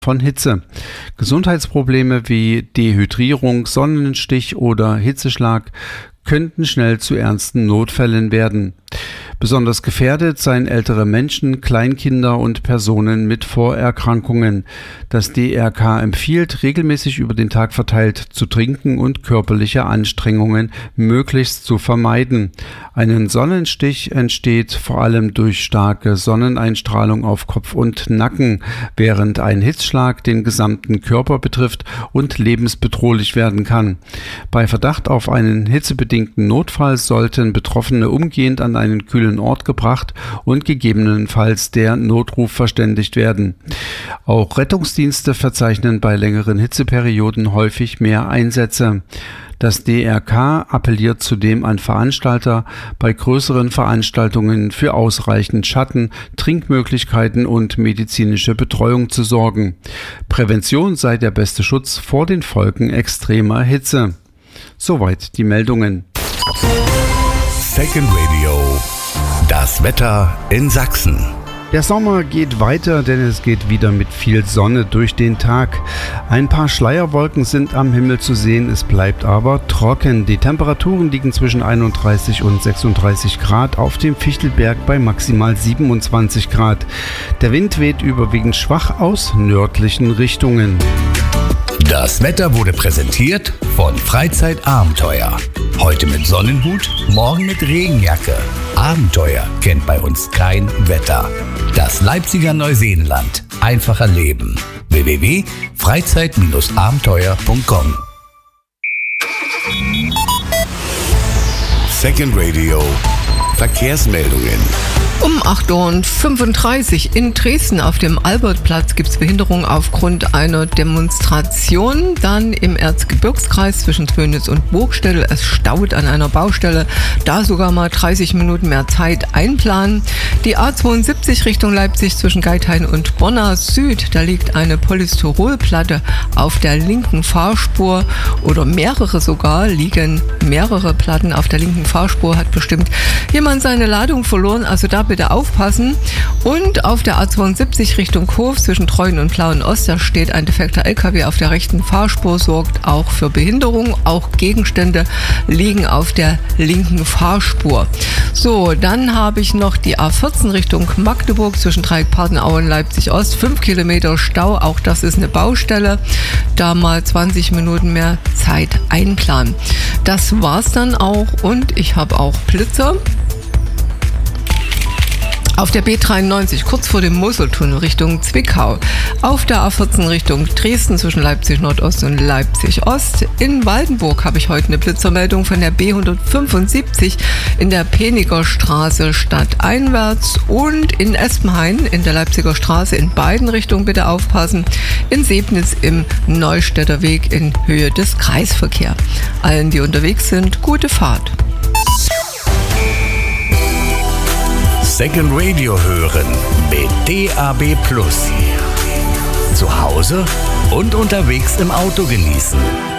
von Hitze. Gesundheitsprobleme wie Dehydrierung, Sonnenstich oder Hitzeschlag könnten schnell zu ernsten Notfällen werden. Besonders gefährdet seien ältere Menschen, Kleinkinder und Personen mit Vorerkrankungen. Das DRK empfiehlt, regelmäßig über den Tag verteilt zu trinken und körperliche Anstrengungen möglichst zu vermeiden. Ein Sonnenstich entsteht vor allem durch starke Sonneneinstrahlung auf Kopf und Nacken, während ein Hitzschlag den gesamten Körper betrifft und lebensbedrohlich werden kann. Bei Verdacht auf einen hitzebedingten Notfall sollten Betroffene umgehend an einen kühlen Ort gebracht und gegebenenfalls der Notruf verständigt werden. Auch Rettungsdienste verzeichnen bei längeren Hitzeperioden häufig mehr Einsätze. Das DRK appelliert zudem an Veranstalter, bei größeren Veranstaltungen für ausreichend Schatten, Trinkmöglichkeiten und medizinische Betreuung zu sorgen. Prävention sei der beste Schutz vor den Folgen extremer Hitze. Soweit die Meldungen. Second Radio. Das Wetter in Sachsen. Der Sommer geht weiter, denn es geht wieder mit viel Sonne durch den Tag. Ein paar Schleierwolken sind am Himmel zu sehen, es bleibt aber trocken. Die Temperaturen liegen zwischen 31 und 36 Grad, auf dem Fichtelberg bei maximal 27 Grad. Der Wind weht überwiegend schwach aus nördlichen Richtungen. Das Wetter wurde präsentiert von Freizeitabenteuer. Heute mit Sonnenhut, morgen mit Regenjacke. Abenteuer kennt bei uns kein Wetter. Das Leipziger Neuseenland. Einfach erleben. www.freizeit-abenteuer.com. Second Radio. Verkehrsmeldungen. Um 8:35 Uhr in Dresden auf dem Albertplatz gibt es Behinderung aufgrund einer Demonstration. Dann im Erzgebirgskreis zwischen Zwönitz und Burgstedel. Es staut an einer Baustelle. Da sogar mal 30 Minuten mehr Zeit einplanen. Die A72 Richtung Leipzig zwischen Geithain und Bonna Süd. Da liegt eine Polystyrolplatte auf der linken Fahrspur. Oder mehrere sogar, liegen mehrere Platten auf der linken Fahrspur. Hat bestimmt jemand seine Ladung verloren. Also da bitte aufpassen. Und auf der A72 Richtung Hof zwischen Treuen und Plauen Ost, da steht ein defekter LKW auf der rechten Fahrspur, sorgt auch für Behinderung. Auch Gegenstände liegen auf der linken Fahrspur. So, dann habe ich noch die A14 Richtung Magdeburg zwischen Dreieck-Partenauen, Leipzig Ost, 5 Kilometer Stau. Auch das ist eine Baustelle. Da mal 20 Minuten mehr Zeit einplanen. Das war's dann auch und ich habe auch Blitzer. Auf der B93 kurz vor dem Moseltunnel Richtung Zwickau. Auf der A14 Richtung Dresden zwischen Leipzig Nordost und Leipzig Ost. In Waldenburg habe ich heute eine Blitzermeldung von der B175 in der Peniger Straße stadteinwärts und in Espenhain in der Leipziger Straße in beiden Richtungen bitte aufpassen. In Sebnitz im Neustädter Weg in Höhe des Kreisverkehrs. Allen, die unterwegs sind, gute Fahrt. Second Radio hören mit DAB+. Zu Hause und unterwegs im Auto genießen.